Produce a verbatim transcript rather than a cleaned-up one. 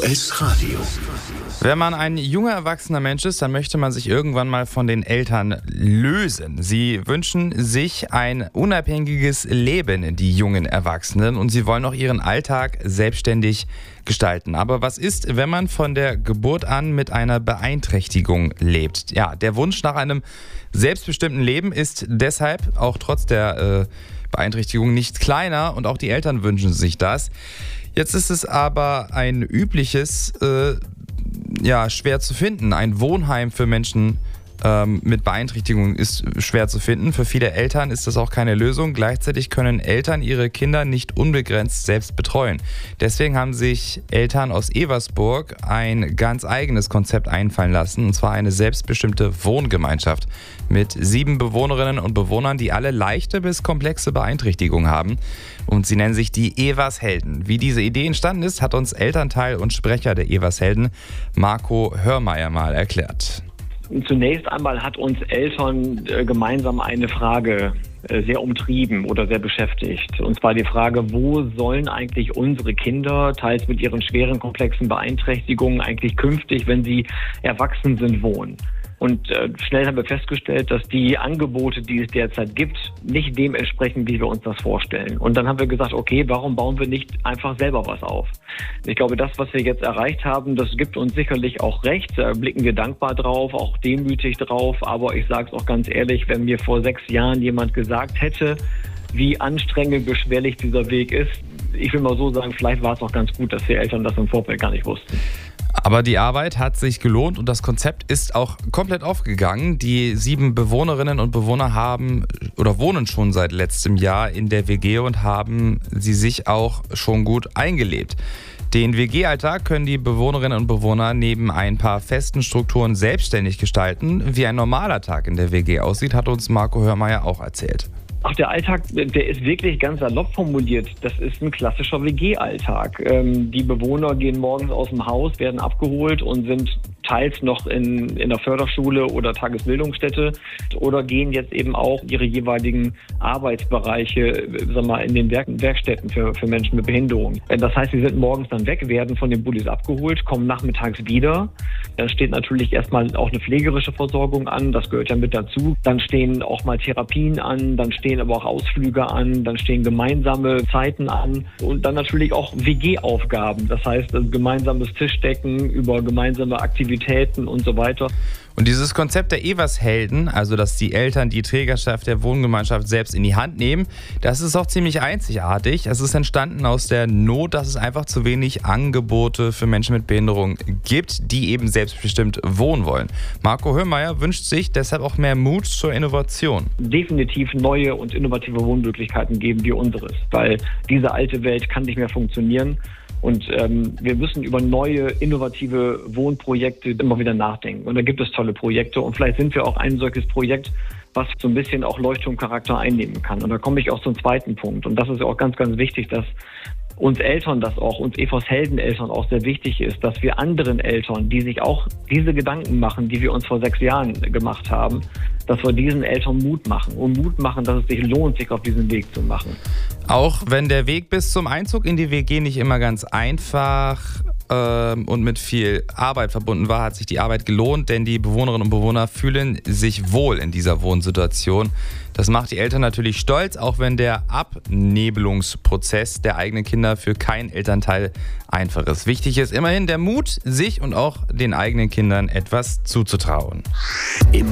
S Radio. Wenn man ein junger, erwachsener Mensch ist, dann möchte man sich irgendwann mal von den Eltern lösen. Sie wünschen sich ein unabhängiges Leben, die jungen Erwachsenen, und sie wollen auch ihren Alltag selbstständig gestalten. Aber was ist, wenn man von der Geburt an mit einer Beeinträchtigung lebt? Ja, der Wunsch nach einem selbstbestimmten Leben ist deshalb auch trotz der äh, Beeinträchtigung nicht kleiner, und auch die Eltern wünschen sich das. Jetzt ist es aber ein übliches, äh, ja, schwer zu finden. Ein Wohnheim für Menschen ähm, mit Beeinträchtigung ist schwer zu finden. Für viele Eltern ist das auch keine Lösung. Gleichzeitig können Eltern ihre Kinder nicht unbegrenzt selbst betreuen. Deswegen haben sich Eltern aus Eversburg ein ganz eigenes Konzept einfallen lassen, und zwar eine selbstbestimmte Wohngemeinschaft mit sieben Bewohnerinnen und Bewohnern, die alle leichte bis komplexe Beeinträchtigungen haben. Und sie nennen sich die Evershelden. Wie diese Idee entstanden ist, hat uns Elternteil und Sprecher der Evershelden, Marco Hörmeier, mal erklärt. Zunächst einmal hat uns Eltern äh, gemeinsam eine Frage äh, sehr umtrieben oder sehr beschäftigt. Und zwar die Frage, wo sollen eigentlich unsere Kinder, teils mit ihren schweren, komplexen Beeinträchtigungen, eigentlich künftig, wenn sie erwachsen sind, wohnen? Und äh, schnell haben wir festgestellt, dass die Angebote, die es derzeit gibt, nicht dem entsprechen, wie wir uns das vorstellen. Und dann haben wir gesagt, okay, warum bauen wir nicht einfach selber was auf? Ich glaube, das, was wir jetzt erreicht haben, das gibt uns sicherlich auch recht. Da blicken wir dankbar drauf, auch demütig drauf. Aber ich sage es auch ganz ehrlich, wenn mir vor sechs Jahren jemand gesagt hätte, wie anstrengend, beschwerlich dieser Weg ist, ich will mal so sagen, vielleicht war es auch ganz gut, dass die Eltern das im Vorfeld gar nicht wussten. Aber die Arbeit hat sich gelohnt und das Konzept ist auch komplett aufgegangen. Die sieben Bewohnerinnen und Bewohner haben oder wohnen schon seit letztem Jahr in der W G und haben sie sich auch schon gut eingelebt. Den W G-Alltag können die Bewohnerinnen und Bewohner neben ein paar festen Strukturen selbstständig gestalten. Wie ein normaler Tag in der W G aussieht, hat uns Marco Hörmeier auch erzählt. Ach, der Alltag, der ist wirklich ganz salopp formuliert. Das ist ein klassischer W G-Alltag. Ähm, die Bewohner gehen morgens aus dem Haus, werden abgeholt und sind teils noch in, in der Förderschule oder Tagesbildungsstätte oder gehen jetzt eben auch ihre jeweiligen Arbeitsbereiche, sag mal, in den Werk Werkstätten für, für Menschen mit Behinderung. Das heißt, sie sind morgens dann weg, werden von den Bullis abgeholt, kommen nachmittags wieder. Dann steht natürlich erstmal auch eine pflegerische Versorgung an, das gehört ja mit dazu. Dann stehen auch mal Therapien an, dann stehen aber auch Ausflüge an, dann stehen gemeinsame Zeiten an und dann natürlich auch W G-Aufgaben. Das heißt, also gemeinsames Tischdecken über gemeinsame Aktivitäten und so weiter. Und dieses Konzept der Evershelden, also dass die Eltern die Trägerschaft der Wohngemeinschaft selbst in die Hand nehmen, das ist auch ziemlich einzigartig. Es ist entstanden aus der Not, dass es einfach zu wenig Angebote für Menschen mit Behinderung gibt, die eben selbstbestimmt wohnen wollen. Marco Hörmeier wünscht sich deshalb auch mehr Mut zur Innovation. Definitiv neue und innovative Wohnmöglichkeiten geben wie unseres, weil diese alte Welt kann nicht mehr funktionieren. Und ähm, wir müssen über neue, innovative Wohnprojekte immer wieder nachdenken. Und da gibt es tolle Projekte. Und vielleicht sind wir auch ein solches Projekt, was so ein bisschen auch Leuchtturmcharakter einnehmen kann. Und da komme ich auch zum zweiten Punkt. Und das ist ja auch ganz, ganz wichtig, dass uns Eltern das auch, uns Evershelden-Eltern auch sehr wichtig ist, dass wir anderen Eltern, die sich auch diese Gedanken machen, die wir uns vor sechs Jahren gemacht haben, dass wir diesen Eltern Mut machen und Mut machen, dass es sich lohnt, sich auf diesen Weg zu machen. Auch wenn der Weg bis zum Einzug in die W G nicht immer ganz einfach ähm, und mit viel Arbeit verbunden war, hat sich die Arbeit gelohnt, denn die Bewohnerinnen und Bewohner fühlen sich wohl in dieser Wohnsituation. Das macht die Eltern natürlich stolz, auch wenn der Abnebelungsprozess der eigenen Kinder für keinen Elternteil einfach ist. Wichtig ist immerhin der Mut, sich und auch den eigenen Kindern etwas zuzutrauen.